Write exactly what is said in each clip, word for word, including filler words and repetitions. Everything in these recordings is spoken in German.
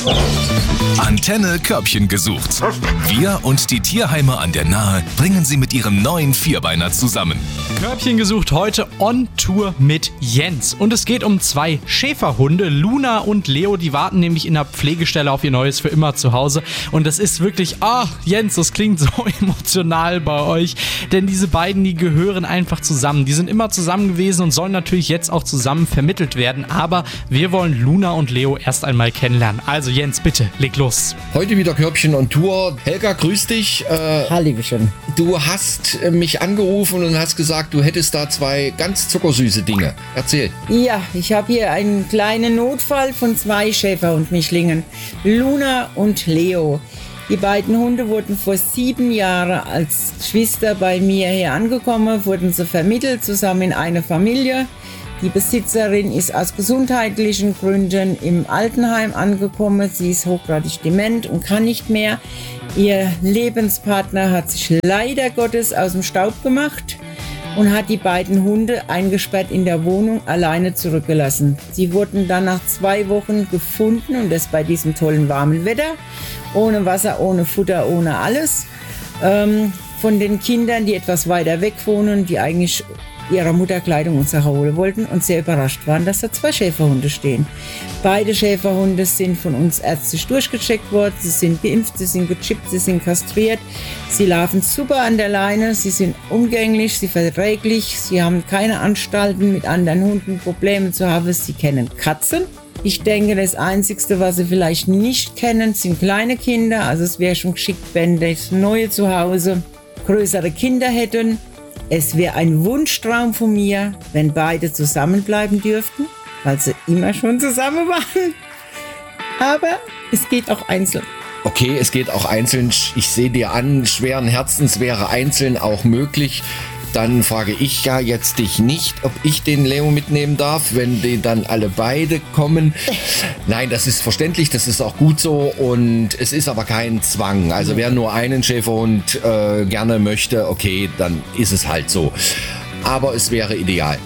Antenne Körbchen gesucht. Wir und die Tierheime an der Nahe bringen sie mit ihrem neuen Vierbeiner zusammen. Körbchen gesucht heute on Tour mit Jens. Und es geht um zwei Schäferhunde, Luna und Leo. Die warten nämlich in der Pflegestelle auf ihr neues für immer Zuhause. Und das ist wirklich, ach Jens, das klingt so emotional bei euch. Denn diese beiden, die gehören einfach zusammen. Die sind immer zusammen gewesen und sollen natürlich jetzt auch zusammen vermittelt werden. Aber wir wollen Luna und Leo erst einmal kennenlernen. Also Jens, bitte, leg los. Heute wieder Körbchen on Tour. Helga, grüß dich. Äh, Hallöchen. Du hast mich angerufen und hast gesagt, du hättest da zwei ganz zuckersüße Dinge. Erzähl. Ja, ich habe hier einen kleinen Notfall von zwei Schäferhund-Mischlingen, Luna und Leo. Die beiden Hunde wurden vor sieben Jahren als Geschwister bei mir hier angekommen, wurden sie vermittelt zusammen in eine Familie. Die Besitzerin ist aus gesundheitlichen Gründen im Altenheim angekommen. Sie ist hochgradig dement und kann nicht mehr. Ihr Lebenspartner hat sich leider Gottes aus dem Staub gemacht und hat die beiden Hunde eingesperrt in der Wohnung alleine zurückgelassen. Sie wurden dann nach zwei Wochen gefunden und das bei diesem tollen warmen Wetter. Ohne Wasser, ohne Futter, ohne alles. Ähm, von den Kindern, die etwas weiter weg wohnen, die eigentlich ihrer Mutter Kleidung und Sache holen wollten und sehr überrascht waren, dass da zwei Schäferhunde stehen. Beide Schäferhunde sind von uns ärztlich durchgecheckt worden. Sie sind geimpft, sie sind gechippt, sie sind kastriert. Sie laufen super an der Leine, sie sind umgänglich, sie verträglich. Sie haben keine Anstalten, mit anderen Hunden Probleme zu haben. Sie kennen Katzen. Ich denke, das Einzige, was sie vielleicht nicht kennen, sind kleine Kinder. Also es wäre schon geschickt, wenn das neue Zuhause größere Kinder hätten. Es wäre ein Wunschtraum von mir, wenn beide zusammenbleiben dürften, weil sie immer schon zusammen waren. Aber es geht auch einzeln. Okay, es geht auch einzeln. Ich sehe dir an, schweren Herzens wäre einzeln auch möglich. Dann frage ich ja jetzt dich nicht, ob ich den Leo mitnehmen darf, wenn die dann alle beide kommen. Nein, das ist verständlich, das ist auch gut so und es ist aber kein Zwang. Also wer nur einen Schäferhund äh, gerne möchte, okay, dann ist es halt so. Aber es wäre ideal.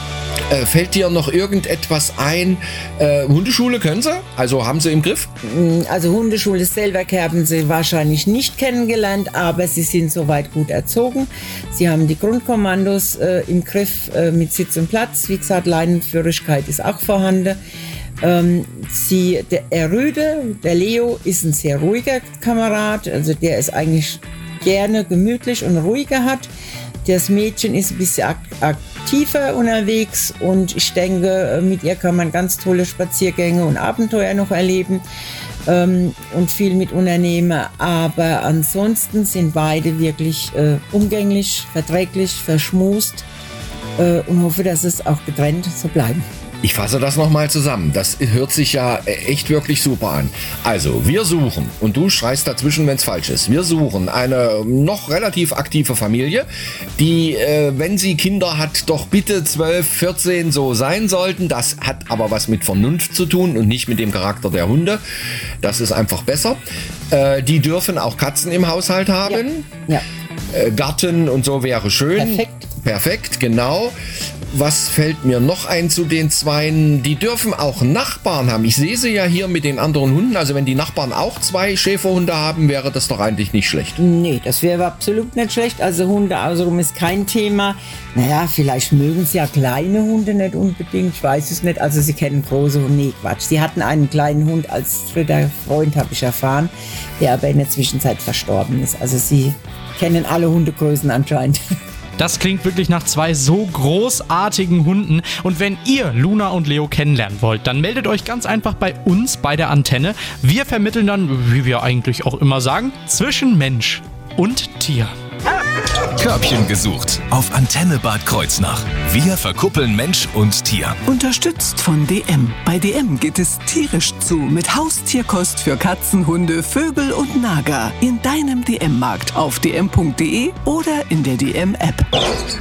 Äh, fällt dir noch irgendetwas ein? Äh, Hundeschule können Sie? Also haben Sie im Griff? Also Hundeschule selber haben Sie wahrscheinlich nicht kennengelernt, aber Sie sind soweit gut erzogen. Sie haben die Grundkommandos äh, im Griff äh, mit Sitz und Platz. Wie gesagt, Leinenführigkeit ist auch vorhanden. Ähm, sie, der, der Rüde, der Leo, ist ein sehr ruhiger Kamerad. Also der ist eigentlich gerne gemütlich und ruhiger hat. Das Mädchen ist ein bisschen aktiver unterwegs und ich denke, mit ihr kann man ganz tolle Spaziergänge und Abenteuer noch erleben ähm, und viel mit unternehmen. Aber ansonsten sind beide wirklich äh, umgänglich, verträglich, verschmust äh, und hoffe, dass es auch getrennt so bleiben. Ich fasse das nochmal zusammen. Das hört sich ja echt wirklich super an. Also, wir suchen, und du schreist dazwischen, wenn es falsch ist, wir suchen eine noch relativ aktive Familie, die, äh, wenn sie Kinder hat, doch bitte zwölf, vierzehn so sein sollten. Das hat aber was mit Vernunft zu tun und nicht mit dem Charakter der Hunde. Das ist einfach besser. Äh, die dürfen auch Katzen im Haushalt haben. Ja. Ja. Äh, Garten und so wäre schön. Perfekt. Perfekt, genau. Was fällt mir noch ein zu den Zweien? Die dürfen auch Nachbarn haben. Ich sehe sie ja hier mit den anderen Hunden. Also wenn die Nachbarn auch zwei Schäferhunde haben, wäre das doch eigentlich nicht schlecht. Nee, das wäre absolut nicht schlecht. Also Hunde außenrum ist kein Thema. Naja, vielleicht mögen sie ja kleine Hunde nicht unbedingt. Ich weiß es nicht. Also sie kennen große Hunde. Nee, Quatsch. Sie hatten einen kleinen Hund als dritter Freund, habe ich erfahren, der aber in der Zwischenzeit verstorben ist. Also sie kennen alle Hundegrößen anscheinend. Das klingt wirklich nach zwei so großartigen Hunden. Und wenn ihr Luna und Leo kennenlernen wollt, dann meldet euch ganz einfach bei uns bei der Antenne. Wir vermitteln dann, wie wir eigentlich auch immer sagen, zwischen Mensch und Tier. Körbchen gesucht auf Antenne Bad Kreuznach. Wir verkuppeln Mensch und Tier. Unterstützt von D M. Bei D M geht es tierisch zu mit Haustierkost für Katzen, Hunde, Vögel und Nager. In deinem D M-Markt auf d m punkt d e oder in der D M-App.